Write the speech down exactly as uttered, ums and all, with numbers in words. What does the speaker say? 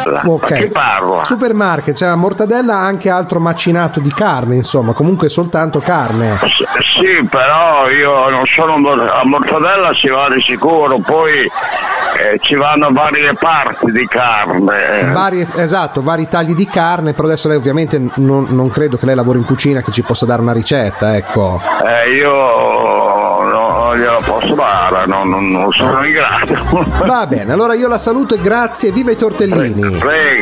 Ok. Ma chi parla? Supermarket, c'è la mortadella, anche altro macinato di carne, insomma, comunque soltanto carne. S- sì, però io non sono mor- a mortadella ci va di sicuro, poi eh, ci vanno varie parti di carne. Vari, esatto, vari tagli di carne, però adesso lei ovviamente non, non credo che lei lavori in cucina che ci possa dare una ricetta, ecco. Eh, io non glielo posso dare, non, non, non sono in grado. Va bene, allora io la saluto e grazie, viva i tortellini. Prego.